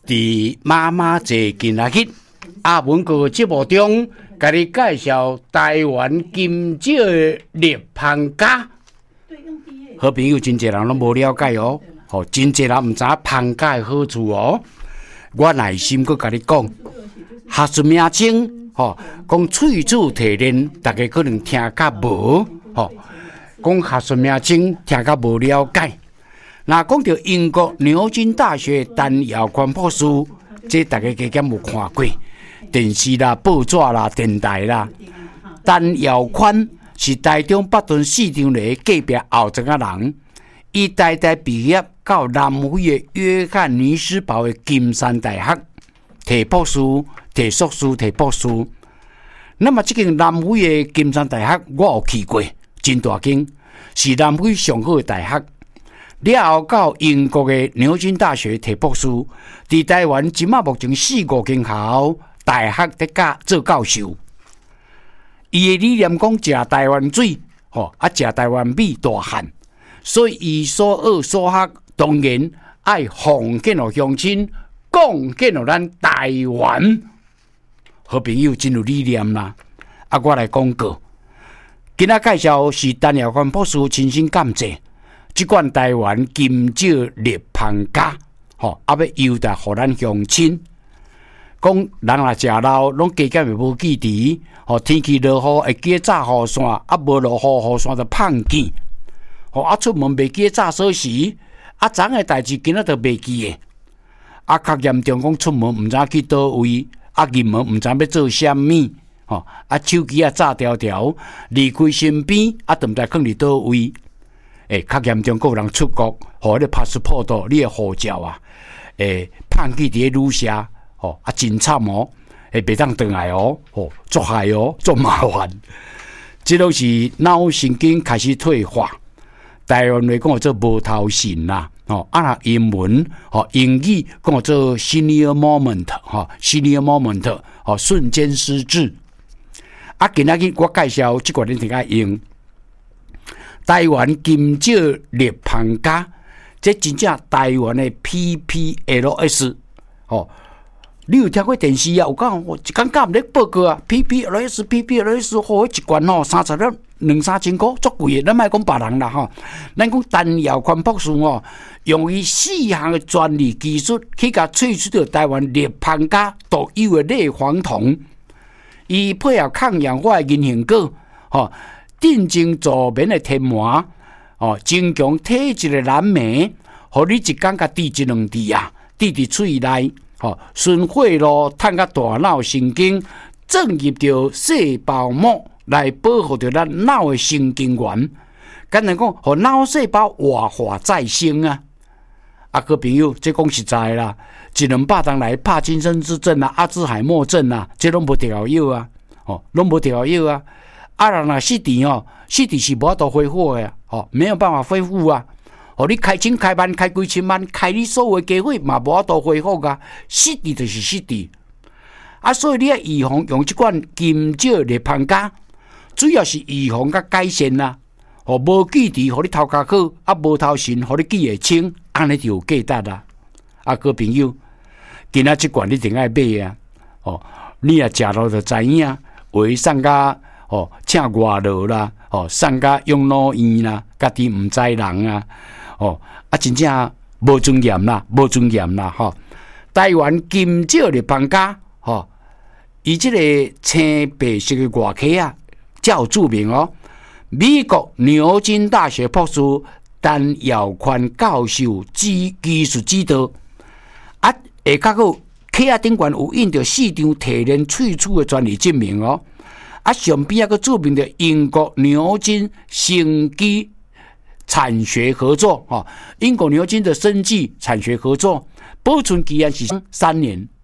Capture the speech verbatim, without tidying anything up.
伫妈妈节今仔日阿文哥节目中，甲你介绍台湾金蕉的立芳家。好朋友真侪人拢无了解哦，吼，真侪人毋知影芳家的好处哦。我耐心阁甲你讲，学术名称，吼，讲喙齿提炼，大家可能听较无，吼，讲学术名称听较无了解。那讲到英国牛津大学陈耀宽博士，这大家加减有看过电视啦、报纸啦、电台啦。陈耀宽是台中北屯市场内隔壁后庄仔人，伊大大毕业到南非的约翰尼斯堡的金山大学，摕博士、摕硕士、摕博士。那么这间南非的金山大学，我有去过，真大间，是南非上好的大学。了后到英国的牛津大学摕博士，伫台湾即马目前四五间校大学伫教做教授。伊的理念讲食台湾水，吼啊食台湾米大汉，所以伊所学所学当然爱奉献予乡亲，贡献予咱台湾。好朋友真有理念啦！啊，我来讲过，今仔介绍是陈耀宽博士亲身感谢。即款台湾金蕉立芳家，吼，啊要优待互咱乡亲。讲人若食老，拢加减会无记忆，吼天气落雨会记炸雨伞，啊无落雨雨伞就胖见，吼啊出门袂记炸锁匙，啊昨个代志今仔就袂记诶。啊较严重讲出门毋知去倒位，啊入门毋知要做啥物，吼啊手机啊炸条条，离开身边啊都毋知放伫倒位。诶，较严重，个人出国，互你 passport 你诶护照啊，诶，判去伫咧旅社，吼啊，真惨哦，诶，袂当转来哦，吼，作害哦，作麻烦。即拢是脑神经开始退化。台湾话讲做无头神啦，吼，啊那英文，吼英语讲做 senior moment， 吼 senior moment， 吼瞬间失智。啊，今仔日我介绍即个恁听爱用。台湾金蕉立芳家，这真正台湾的 P P L S， 哦，你有听过电视啊？有讲我一刚刚咧报告啊 ，P P L S，P P L S， 好一罐吼，三十两两三千块，足贵的。咱莫讲别人啦吼，咱讲陈耀宽博士哦，用伊四项的专利技术去甲萃取到台湾立芳家独有的类黄酮，伊配合抗氧化的银杏果，吼。定睛助眠的天麻，哦，增强体质的蓝莓，互你一工甲滴一两滴啊，滴伫喙内，吼，顺血路探甲大脑神经，正入着细胞膜来保护着咱脑的神经元。简单讲，互脑细胞活化再生啊！啊，各朋友，这讲实在啦，一两百人来帕金森氏症啊、阿兹海默症啊，这拢无调药啊，哦，拢无调药啊。啊，人若失智哦，失智是无法度恢复的，哦，没有办法恢复啊！哦，你开钱开万开几千万，开你所有的家伙嘛无法度恢复啊！失智就是失智，啊，所以你要预防用即款金蕉立芳家，主要是预防甲改善啦。哦，无记忆，互你头壳好，啊，无头神，互你记会清，安尼就有价值啦。啊，各朋友，今仔即罐你一定爱买啊！哦，你若食落就知影，为送甲。哦，请外劳啦，哦，送甲养老院啦，家己毋知人啊，哦，啊，真正无尊严啦，无尊严啦，吼、哦！台湾金蕉立芳家，吼、哦，伊即个青白色的外壳啊，较著名哦。美国牛津大学博士陈耀宽教授技技术指导，啊，下较好壳啊顶悬有印着市场提炼萃取的专利证明哦。啊，上边啊个著名的英国牛津生技产学合作，哈，英国牛津的生技产学合作，保存期限是三年，